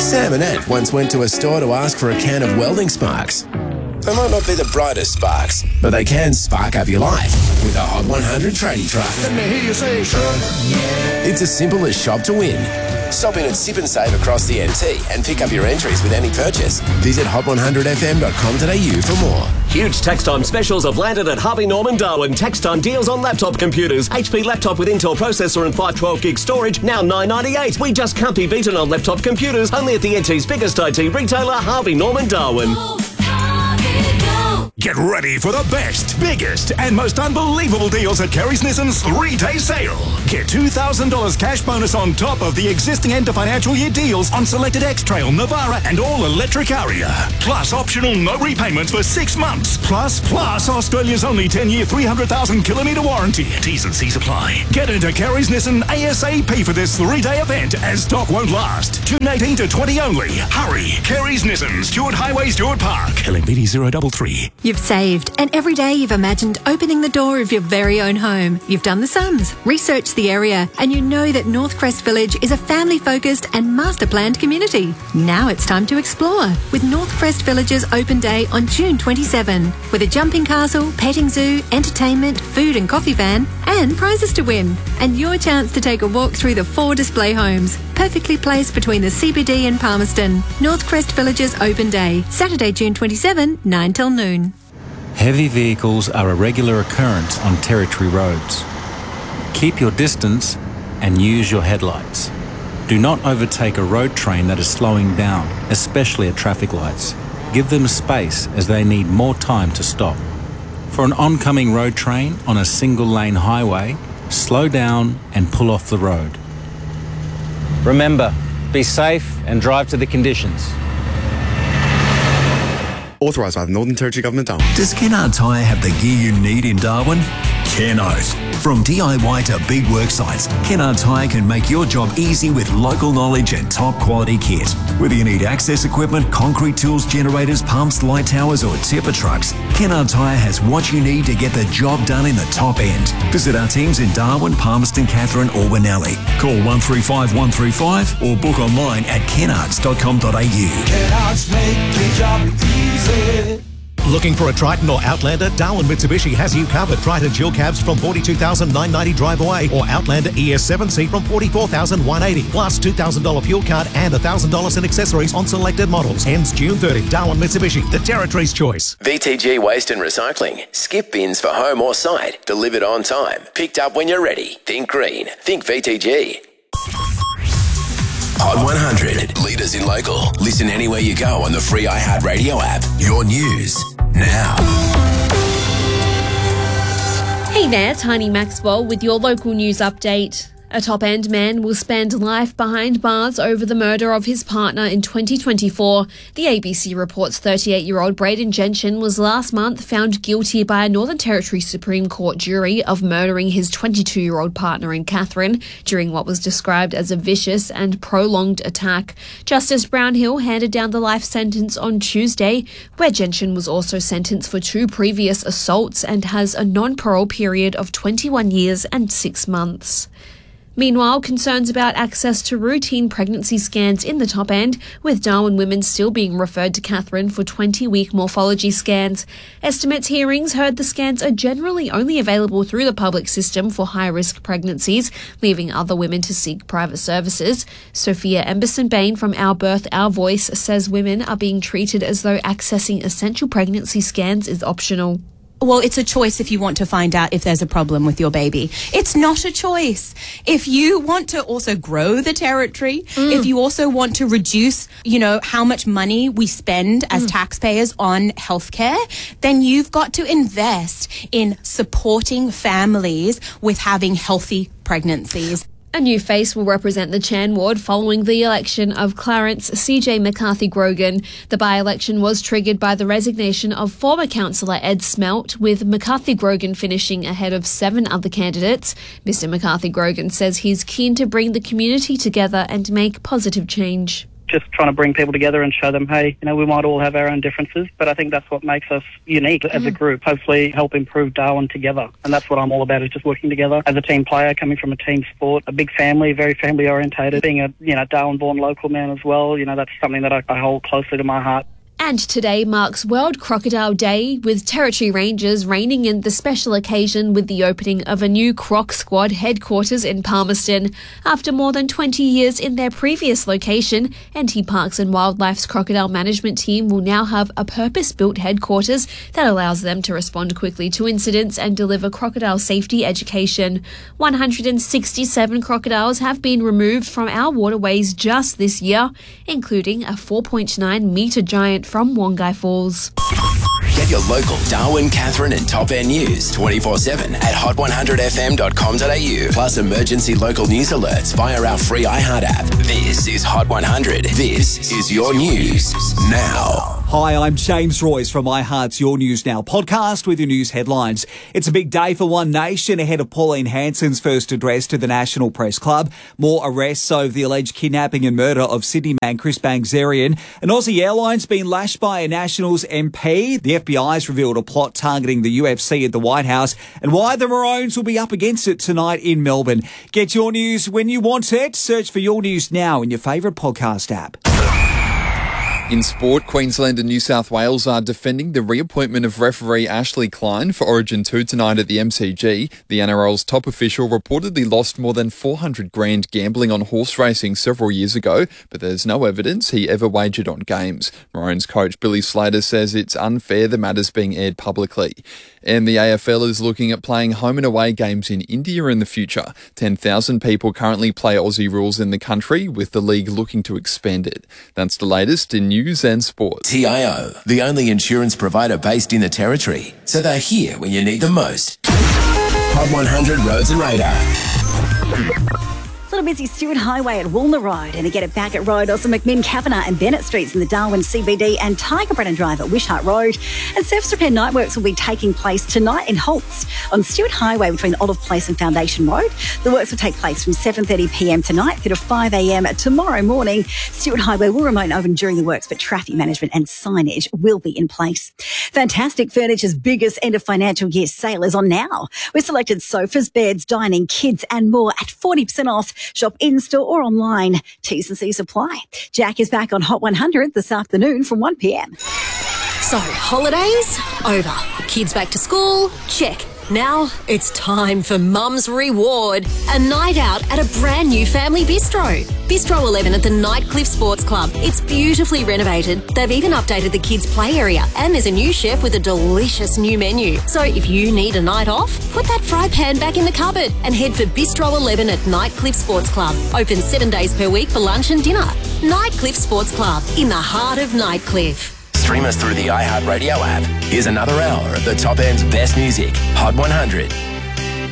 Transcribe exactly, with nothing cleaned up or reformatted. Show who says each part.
Speaker 1: Sam and Ant once went to a store to ask for a can of welding sparks. They might not be the brightest sparks, but they can spark up your life with a Hot one hundred tradie truck.
Speaker 2: Let me hear you say, truck, yeah.
Speaker 1: It's as simple as shop to win. Stop in at Sip and Save across the N T and pick up your entries with any purchase. Visit hot one hundred f m dot com dot a u for more.
Speaker 3: Huge tax time specials have landed at Harvey Norman Darwin. Tax time deals on laptop computers. H P laptop with Intel processor and five twelve gig storage, now nine ninety-eight. We just can't be beaten on laptop computers. Only at the N T's biggest I T retailer, Harvey Norman Darwin.
Speaker 4: Get ready for the best, biggest and most unbelievable deals at Kerry's Nissan's three-day sale. Get two thousand dollars cash bonus on top of the existing end of financial year deals on selected X-Trail, Navara and all-electric Aria. Plus optional no repayments for six months. Plus, plus Australia's only ten-year, three hundred thousand kilometre warranty. T's and C's apply. Get into Kerry's Nissan ASAP for this three-day event as stock won't last. June eighteenth to twentieth only. Hurry. Kerry's Nissan, Stewart Highway, Stewart Park. L M B D zero three three.
Speaker 5: You've saved, and every day you've imagined opening the door of your very own home. You've done the sums, researched the area, and you know that Northcrest Village is a family-focused and master-planned community. Now it's time to explore with Northcrest Village's open day on June twenty-seventh, with a jumping castle, petting zoo, entertainment, food and coffee van, and prizes to win. And your chance to take a walk through the four display homes, perfectly placed between the C B D and Palmerston. Northcrest Village's open day, Saturday, June twenty-seventh, nine till noon.
Speaker 6: Heavy vehicles are a regular occurrence on Territory roads. Keep your distance and use your headlights. Do not overtake a road train that is slowing down, especially at traffic lights. Give them space as they need more time to stop. For an oncoming road train on a single lane highway, slow down and pull off the road.
Speaker 7: Remember, be safe and drive to the conditions.
Speaker 8: Authorised by the Northern Territory Government, Darwin.
Speaker 9: Does Kennard Tyre have the gear you need in Darwin? Kenno's. From D I Y to big work sites, Kennard Tyre can make your job easy with local knowledge and top quality kit. Whether you need access equipment, concrete tools, generators, pumps, light towers or tipper trucks, Kennard Tyre has what you need to get the job done in the top end. Visit our teams in Darwin, Palmerston, Katherine or Benelli. Call one three five one three five or book online at kennards dot com dot a u.
Speaker 2: Kennards make your job easy.
Speaker 10: Looking for a Triton or Outlander? Darwin Mitsubishi has you covered. Triton dual cabs from forty-two thousand nine hundred ninety drive away, or Outlander E S seven C from forty-four thousand one hundred eighty. Plus two thousand dollars fuel card and one thousand dollars in accessories on selected models. Ends June thirtieth. Darwin Mitsubishi, the Territory's choice.
Speaker 1: V T G Waste and Recycling. Skip bins for home or site. Delivered on time. Picked up when you're ready. Think green. Think V T G. Hot one hundred. Leaders in local. Listen anywhere you go on the free iHeartRadio app. Your news now.
Speaker 11: Hey there, Tiny Maxwell with your local news update. A top-end man will spend life behind bars over the murder of his partner in twenty twenty-four. The A B C reports thirty-eight-year-old Braden Gentian was last month found guilty by a Northern Territory Supreme Court jury of murdering his twenty-two-year-old partner in Katherine during what was described as a vicious and prolonged attack. Justice Brownhill handed down the life sentence on Tuesday, where Gentian was also sentenced for two previous assaults and has a non-parole period of twenty-one years and six months. Meanwhile, concerns about access to routine pregnancy scans in the top end, with Darwin women still being referred to Katherine for twenty-week morphology scans. Estimates hearings heard the scans are generally only available through the public system for high-risk pregnancies, leaving other women to seek private services. Sophia Emberson-Bain from Our Birth, Our Voice says women are being treated as though accessing essential pregnancy scans is optional.
Speaker 12: Well, it's a choice if you want to find out if there's a problem with your baby. It's not a choice. If you want to also grow the territory, mm. if you also want to reduce, you know, how much money we spend as mm. taxpayers on healthcare, then you've got to invest in supporting families with having healthy pregnancies.
Speaker 11: A new face will represent the Chan ward following the election of Clarence C J McCarthy-Grogan. The by-election was triggered by the resignation of former councillor Ed Smelt, with McCarthy-Grogan finishing ahead of seven other candidates. Mister McCarthy-Grogan says he's keen to bring the community together and make positive change.
Speaker 13: just trying to bring people together and show them, hey, you know, we might all have our own differences, but I think that's what makes us unique as a group. Hopefully help improve Darwin together. And that's what I'm all about, is just working together as a team player, coming from a team sport, a big family, very family orientated, being a, you know, Darwin-born local man as well. You know, that's something that I, I hold closely to my heart.
Speaker 11: And today marks World Crocodile Day, with Territory Rangers reigning in the special occasion with the opening of a new Croc Squad headquarters in Palmerston. After more than twenty years in their previous location, N T Parks and Wildlife's crocodile management team will now have a purpose-built headquarters that allows them to respond quickly to incidents and deliver crocodile safety education. one hundred sixty-seven crocodiles have been removed from our waterways just this year, including a four point nine metre giant from Wongai Falls.
Speaker 1: Get your local Darwin, Catherine and Top End news twenty-four seven at hot one hundred f m dot com dot a u. Plus emergency local news alerts via our free iHeart app. This is Hot one hundred. This is your news now.
Speaker 14: Hi, I'm James Royce from iHeart's Your News Now podcast with your news headlines. It's a big day for One Nation ahead of Pauline Hanson's first address to the National Press Club. More arrests over the alleged kidnapping and murder of Sydney man Chris Bangzerian. An Aussie airline's been lashed by a Nationals M P. The F B I's revealed a plot targeting the U F C at the White House, and why the Maroons will be up against it tonight in Melbourne. Get your news when you want it. Search for Your News Now in your favourite podcast app.
Speaker 15: In sport, Queensland and New South Wales are defending the reappointment of referee Ashley Klein for Origin two tonight at the M C G. The N R L's top official reportedly lost more than four hundred grand gambling on horse racing several years ago, but there's no evidence he ever wagered on games. Maroons coach Billy Slater says it's unfair the matter's being aired publicly. And the A F L is looking at playing home and away games in India in the future. ten thousand people currently play Aussie rules in the country, with the league looking to expand it. That's the latest in news and sport.
Speaker 1: T I O, the only insurance provider based in the Territory, so they're here when you need them most. Hot one hundred Roads and Radar.
Speaker 16: A little busy Stewart Highway at Walner Road, and again at Baggett Road, also McMinn, Kavanagh and Bennett Streets in the Darwin C B D, and Tiger Brennan Drive at Wishart Road. And surface repair night works will be taking place tonight in Holtz on Stewart Highway between Olive Place and Foundation Road. The works will take place from seven thirty p m tonight through to five a m tomorrow morning. Stewart Highway will remain open during the works, but traffic management and signage will be in place. Fantastic Furniture's biggest end of financial year sale is on now. We've selected sofas, beds, dining, kids and more at forty percent off. Shop in-store or online. T's and C's apply. Jack is back on Hot one hundred this afternoon from one p m.
Speaker 17: So, holidays? Over. Kids back to school? Check. Now it's time for Mum's Reward, a night out at a brand new family bistro. Bistro eleven at the Nightcliff Sports Club. It's beautifully renovated. They've even updated the kids' play area, and there's a new chef with a delicious new menu. So if you need a night off, put that fry pan back in the cupboard and head for Bistro eleven at Nightcliff Sports Club. Open seven days per week for lunch and dinner. Nightcliff Sports Club, in the heart of Nightcliff.
Speaker 1: Stream us through the iHeartRadio app. Here's another hour of the Top End's best music. Hot one hundred.